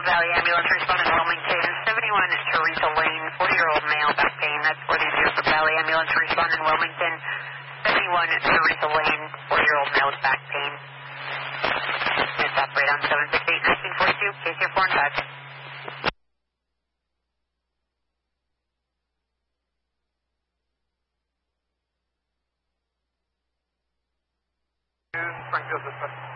Valley Ambulance responding Wilmington. 71 Teresa Lane, 40-year-old male, back pain. That's 40 Valley Ambulance responding Wilmington. 71 Teresa Lane, 40-year-old male with back pain. It's operate on 768-1942. Case here 4 and 5. Frank Joseph.